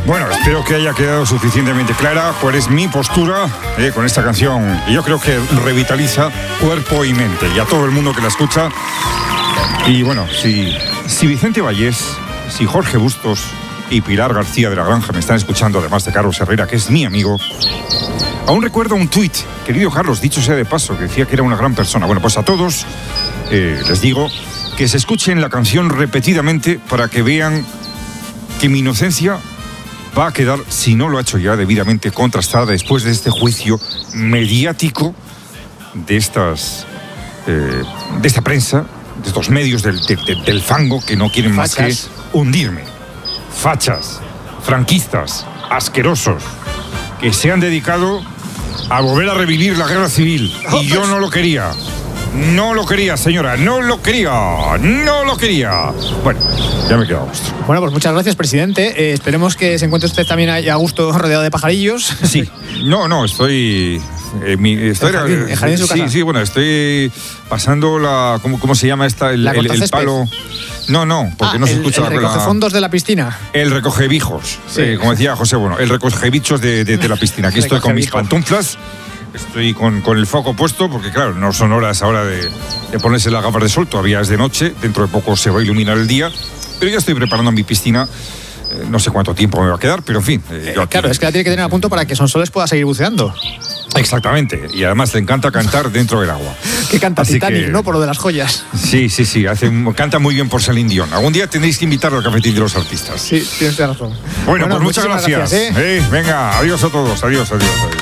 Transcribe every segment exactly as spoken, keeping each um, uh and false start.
Bueno, espero que haya quedado suficientemente clara cuál es mi postura eh, con esta canción. Y yo creo que revitaliza cuerpo y mente. Y a todo el mundo que la escucha. Y bueno, si, si Vicente Vallés, si Jorge Bustos y Pilar García de la Granja me están escuchando, además de Carlos Herrera, que es mi amigo, aún recuerdo un tuit, querido Carlos, dicho sea de paso, que decía que era una gran persona. Bueno, pues a todos eh, les digo que se escuchen la canción repetidamente para que vean que mi inocencia va a quedar, si no lo ha hecho ya, debidamente contrastada después de este juicio mediático de estas eh, de esta prensa, de estos medios del, de, de, del fango que no quieren más que hundirme. Fachas, franquistas, asquerosos, que se han dedicado a volver a revivir la guerra civil. Y yo no lo quería. No lo quería, señora, no lo quería, no lo quería. Bueno, ya me he quedado a gusto. Bueno, pues muchas gracias, presidente. Eh, esperemos que se encuentre usted también a gusto rodeado de pajarillos. Sí, no, no, estoy... Eh, mi, estoy el jardín, el jardín de su sí, casa. sí, bueno, estoy pasando la... ¿Cómo, cómo se llama esta? El, el, el palo... No, no, porque ah, no se el, escucha el la... recogefondos de la piscina. El recogebijos, sí. eh, como decía José, bueno, el recogebichos de, de, de la piscina. Aquí estoy con mis pantuflas. Estoy con, con el foco puesto porque, claro, no son horas ahora de, de ponerse las gafas de sol, todavía es de noche, dentro de poco se va a iluminar el día, pero ya estoy preparando mi piscina, eh, no sé cuánto tiempo me va a quedar, pero en fin. Eh, eh, claro, es que la tiene que tener a punto para que Sonsoles pueda seguir buceando. Exactamente, y además le encanta cantar dentro del agua. Que canta Así Titanic, que, ¿no? Por lo de las joyas. Sí, sí, sí, hace, canta muy bien por Celine Dion. Algún día tendréis que invitarlo al cafetín de los artistas. Sí, tienes razón. Bueno, bueno pues muchas gracias. gracias ¿eh? Eh, venga, adiós a todos, adiós, adiós, adiós.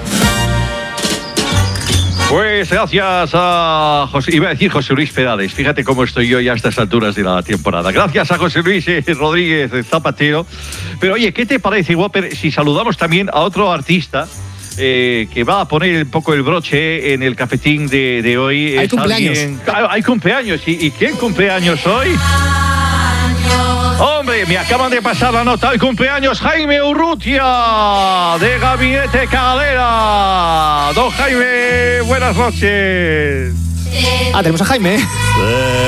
Pues gracias a José, iba a decir José Luis Perales, fíjate cómo estoy yo ya a estas alturas de la temporada. Gracias a José Luis eh, Rodríguez Zapatero. Pero oye, ¿qué te parece, Whopper, si saludamos también a otro artista eh, que va a poner un poco el broche en el cafetín de, de hoy? Hay cumpleaños. Alguien, hay cumpleaños. ¿Y, ¿Y quién cumpleaños hoy? Hombre, me acaban de pasar la nota. El cumpleaños Jaime Urrutia, de Gabinete Cagalera. Don Jaime, buenas noches. Ah, tenemos a Jaime.